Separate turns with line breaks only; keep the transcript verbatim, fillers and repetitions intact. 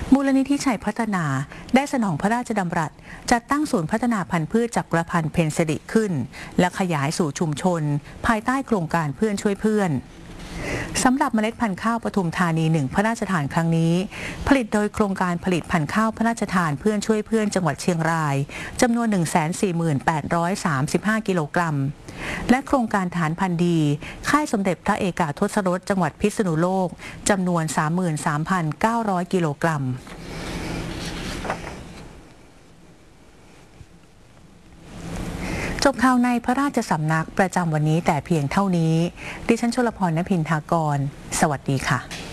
มูลนิธิชัยพัฒนาได้สนองพระราชดำรัสจัดตั้งศูนย์พัฒนาพันธุ์พืชจักรพันธุ์เพนซิลิขึ้นและขยายสู่ชุมชนภายใต้โครงการเพื่อนช่วยเพื่อนสำหรับเมล็ดพันธุ์ข้าวปทุมธานีหนึ่งพระราชทานครั้งนี้ผลิตโดยโครงการผลิตพันธุ์ข้าวพระราชทานเพื่อนช่วยเพื่อนจังหวัดเชียงรายจำนวน หนึ่งแสนสี่หมื่นแปดร้อยสามสิบห้า กิโลกรัมและโครงการฐานพันธุ์ดีค่ายสมเด็จพระเอกาทศรสจังหวัดพิษณุโลกจำนวน สามหมื่นสามพันเก้าร้อย กิโลกรัมจบข่าวในพระราชสำนักประจำวันนี้แต่เพียงเท่านี้ดิฉันชลพร ณ พินทากรสวัสดีค่ะ